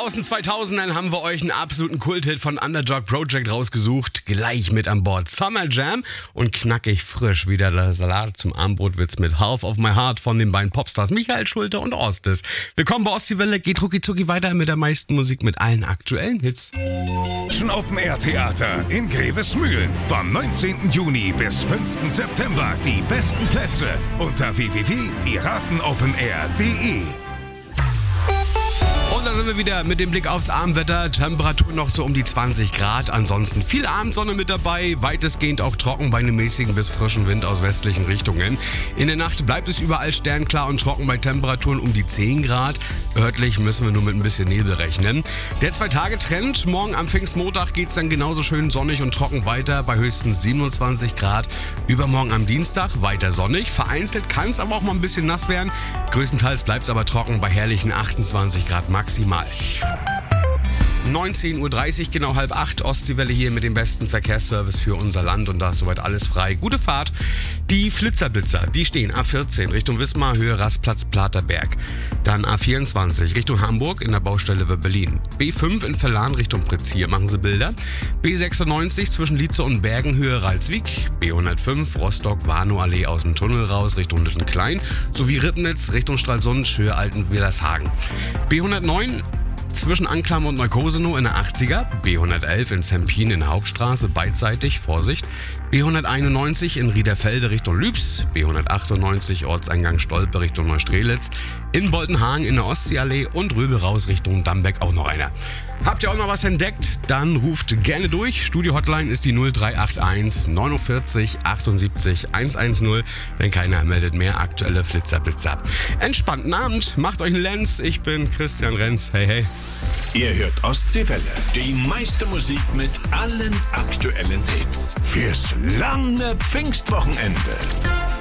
Aus den 2000ern haben wir euch einen absoluten Kulthit von Underdog Project rausgesucht. Gleich mit an Bord Summer Jam und knackig frisch wieder der Salat zum Abendbrot wird's mit Half of My Heart von den beiden Popstars Michael Schulte und Ostis. Willkommen bei Ossi-Welle, geht rucki weiter mit der meisten Musik mit allen aktuellen Hits. Open Air Theater in Grevesmühlen. Vom 19. Juni bis 5. September die besten Plätze unter www.piratenopenair.de. Und da sind wir wieder mit dem Blick aufs Abendwetter. Temperatur noch so um die 20 Grad. Ansonsten viel Abendsonne mit dabei. Weitestgehend auch trocken bei einem mäßigen bis frischen Wind aus westlichen Richtungen. In der Nacht bleibt es überall sternklar und trocken bei Temperaturen um die 10 Grad. Örtlich müssen wir nur mit ein bisschen Nebel rechnen. Der 2-Tage-Trend. Morgen am Pfingstmontag geht es dann genauso schön sonnig und trocken weiter bei höchstens 27 Grad. Übermorgen am Dienstag weiter sonnig. Vereinzelt kann es aber auch mal ein bisschen nass werden. Größtenteils bleibt es aber trocken bei herrlichen 28 Grad maximal. 19.30 Uhr, genau 7:30, Ostseewelle hier mit dem besten Verkehrsservice für unser Land und da ist soweit alles frei. Gute Fahrt. Die Flitzer, die stehen A14 Richtung Wismar, Höhe Rastplatz Platerberg. Dann A24 Richtung Hamburg in der Baustelle Berlin. B5 in Verlan Richtung Pretzier, machen Sie Bilder. B96 zwischen Lietze und Bergen, Höhe Ralswiek. B105 Rostock-Warnow-Allee aus dem Tunnel raus Richtung Lüttenklein. Sowie Ribnitz Richtung Stralsund, Höhe Altenwillershagen. B109 zwischen Anklam und Neukosenow in der 80er, B111 in Zempin in der Hauptstraße, beidseitig, Vorsicht, B191 in Riederfelde Richtung Lübs, B198 Ortseingang Stolpe Richtung Neustrelitz, in Boltenhagen in der Ostseeallee und Röbel raus Richtung Dambeck auch noch einer. Habt ihr auch noch was entdeckt? Dann ruft gerne durch. Studio-Hotline ist die 0381 49 78 110, denn keiner meldet mehr aktuelle Flitzer-Blitzer. Entspannten Abend, macht euch einen Lenz. Ich bin Christian Renz. Hey, hey. Ihr hört Ostseewelle, die meiste Musik mit allen aktuellen Hits fürs lange Pfingstwochenende.